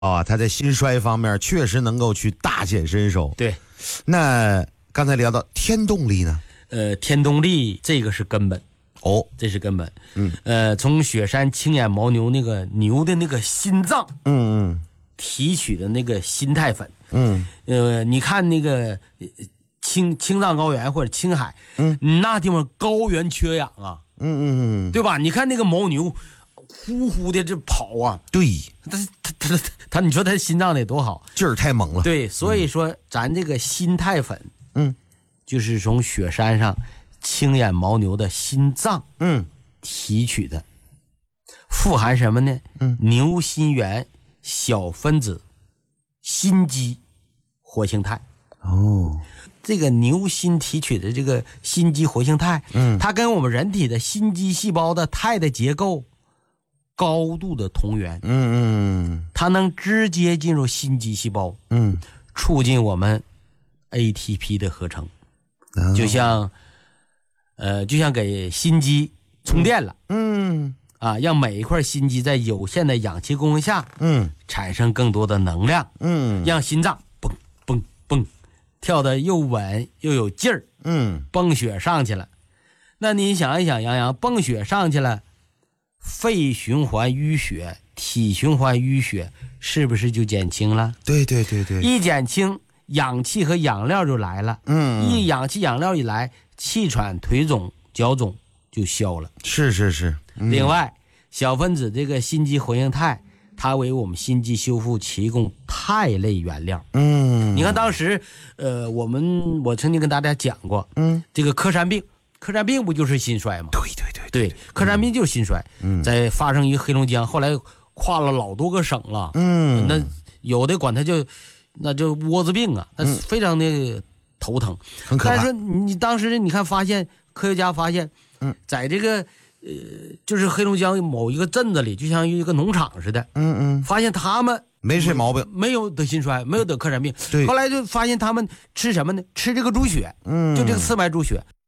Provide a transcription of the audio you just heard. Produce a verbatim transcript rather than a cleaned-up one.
啊，他在心衰方面确实能够去大显身手。 对， 那刚才聊到天动力呢？ 呃，天动力这个是根本哦， 这是根本。 嗯， 呃，从雪山青眼牦牛那个牛的那个心脏， 嗯嗯提取的那个心肽粉， 嗯， 呃，你看那个呃青青藏高原或者青海， 嗯， 那地方高原缺氧啊， 嗯嗯嗯， 对吧？你看那个牦牛，呼呼的这跑啊， 对， 他他他他他，你说他心脏得多好？ 劲儿太猛了。 对，所以说咱这个心肽粉， 嗯， 就是从雪山上青眼牦牛的心脏嗯提取的，富含什么呢？ 嗯， 牛心源小分子心肌活性肽。 哦， 这个牛心提取的这个心肌活性肽， 嗯， 它跟我们人体的心肌细胞的肽的结构高度的同源， 嗯嗯它能直接进入心肌细胞， 嗯， 促进我们 A T P 的合成， 哦就像呃，就像给心肌充电了， 嗯啊，让每一块心肌在有限的氧气供应下， 嗯产生更多的能量， 嗯让心脏蹦蹦蹦跳得又稳又有劲儿， 嗯， 蹦雪上去了。那你想一想，杨洋，蹦雪上去了，肺循环淤血，体循环淤血，是不是就减轻了？ 对对对对， 一减轻，氧气和养料就来了。 嗯， 一氧气养料一来，气喘、腿肿、脚肿就消了。 是是是。嗯、 另外，小分子这个心肌活性肽，它为我们心肌修复提供肽类原料。 嗯， 你看当时，呃，我们我曾经跟大家讲过， 嗯， 这个柯山病，柯山病不就是心衰吗？ 对对对对，柯山病就是心衰， 嗯， 在发生于黑龙江，后来跨了老多个省了， 嗯， 那有的管它叫，那叫窝子病啊，那非常的头疼， 很可怕。 但是你当时你看发现，科学家发现， 嗯， 在这个呃，就是黑龙江某一个镇子里，就像一个农场似的， 嗯嗯， 发现他们没这毛病， 没有得心衰，没有得柯山病， 对， 后来就发现他们吃什么呢？吃这个猪血， 嗯， 就这个刺脉猪血。